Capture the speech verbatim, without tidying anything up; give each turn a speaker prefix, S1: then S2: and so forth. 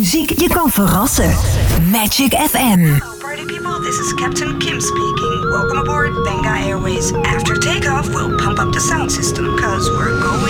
S1: muziek je kan verrassen. Magic F M.
S2: Hello party people, this is Captain Kim speaking. Welcome aboard Benga Airways. After takeoff, we'll pump up the sound system, cause we're going